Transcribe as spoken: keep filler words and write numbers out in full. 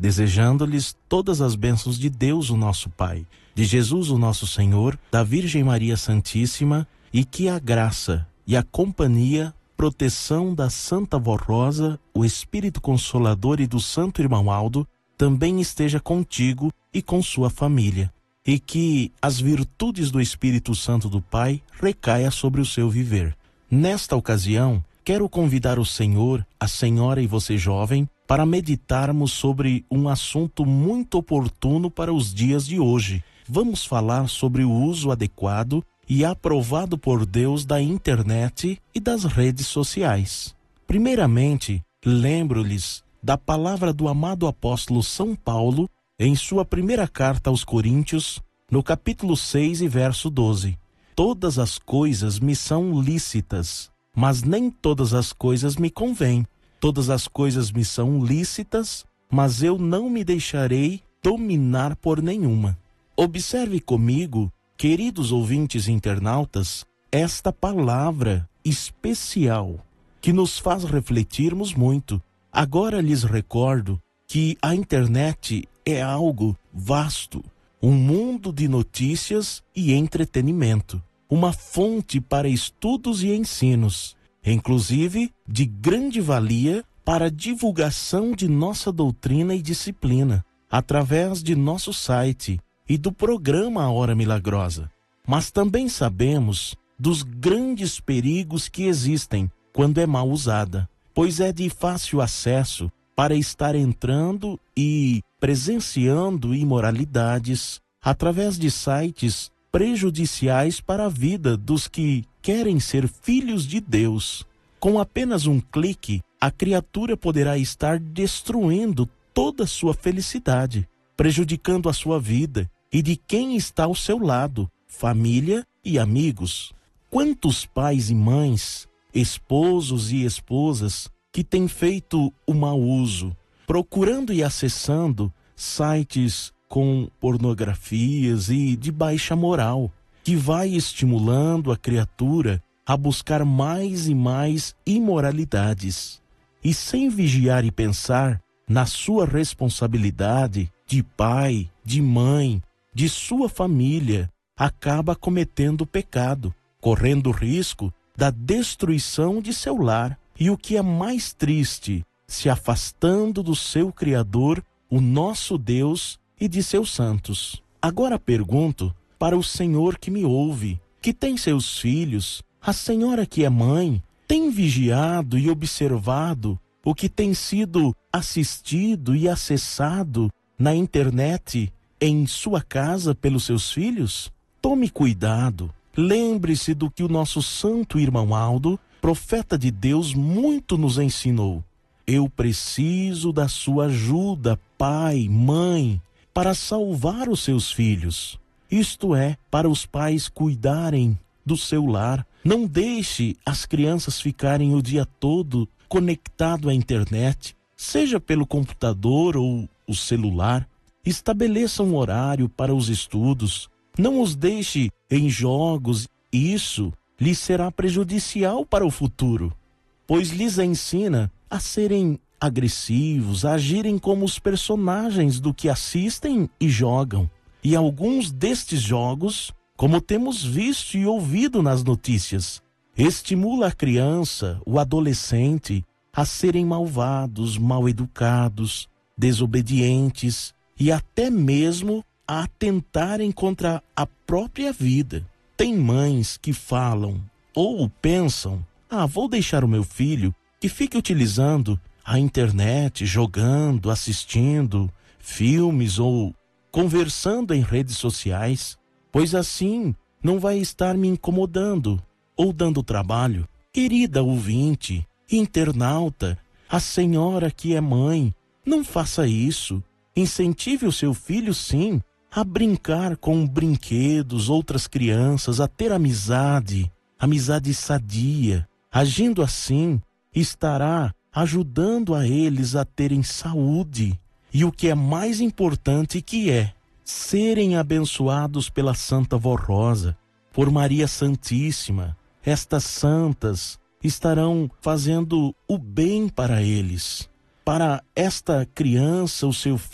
desejando-lhes todas as bênçãos de Deus, o nosso Pai, de Jesus, o nosso Senhor, da Virgem Maria Santíssima, e que a graça e a companhia, proteção da Santa Vó Rosa, o Espírito Consolador e do Santo Irmão Aldo também esteja contigo e com sua família, e que as virtudes do Espírito Santo do Pai recaia sobre o seu viver. Nesta ocasião, quero convidar o Senhor, a Senhora e você jovem para meditarmos sobre um assunto muito oportuno para os dias de hoje. Vamos falar sobre o uso adequado e aprovado por Deus da internet e das redes sociais. Primeiramente, lembro-lhes da palavra do amado apóstolo São Paulo em sua primeira carta aos Coríntios, no capítulo seis e verso doze. Todas as coisas me são lícitas, mas nem todas as coisas me convêm. Todas as coisas me são lícitas, mas eu não me deixarei dominar por nenhuma. Observe comigo, queridos ouvintes internautas, esta palavra especial que nos faz refletirmos muito. Agora lhes recordo que a internet é algo vasto, um mundo de notícias e entretenimento, uma fonte para estudos e ensinos, inclusive de grande valia para a divulgação de nossa doutrina e disciplina, através de nosso site e do programa A Hora Milagrosa. Mas também sabemos dos grandes perigos que existem quando é mal usada, pois é de fácil acesso para estar entrando e presenciando imoralidades através de sites prejudiciais para a vida dos que querem ser filhos de Deus. Com apenas um clique, a criatura poderá estar destruindo toda a sua felicidade, prejudicando a sua vida e de quem está ao seu lado, família e amigos. Quantos pais e mães, esposos e esposas que têm feito o mau uso, procurando e acessando sites com pornografias e de baixa moral, que vai estimulando a criatura a buscar mais e mais imoralidades. E sem vigiar e pensar na sua responsabilidade de pai, de mãe, de sua família, acaba cometendo pecado, correndo o risco da destruição de seu lar. E o que é mais triste, se afastando do seu Criador, o nosso Deus e de seus santos. Agora pergunto para o Senhor que me ouve, que tem seus filhos, a senhora que é mãe, tem vigiado e observado o que tem sido assistido e acessado na internet em sua casa pelos seus filhos? Tome cuidado. Lembre-se do que o nosso santo irmão Aldo, profeta de Deus, muito nos ensinou. Eu preciso da sua ajuda, pai, mãe, para salvar os seus filhos. Isto é, para os pais cuidarem do seu lar. Não deixe as crianças ficarem o dia todo conectado à internet, seja pelo computador ou o celular. Estabeleça um horário para os estudos. Não os deixe em jogos. Isso lhes será prejudicial para o futuro, pois lhes ensina a serem agressivos, a agirem como os personagens do que assistem e jogam. E alguns destes jogos, como temos visto e ouvido nas notícias, estimula a criança, o adolescente, a serem malvados, mal educados, desobedientes e até mesmo a atentarem contra a própria vida. Tem mães que falam ou pensam: ah, vou deixar o meu filho que fique utilizando a internet, jogando, assistindo filmes ou conversando em redes sociais, pois assim não vai estar me incomodando ou dando trabalho. Querida ouvinte, internauta, a senhora que é mãe, não faça isso. Incentive o seu filho, sim, a brincar com brinquedos, outras crianças, a ter amizade, amizade sadia. Agindo assim, estará ajudando a eles a terem saúde. E o que é mais importante, que é serem abençoados pela Santa Vó Rosa, por Maria Santíssima. Estas santas estarão fazendo o bem para eles, para esta criança, o seu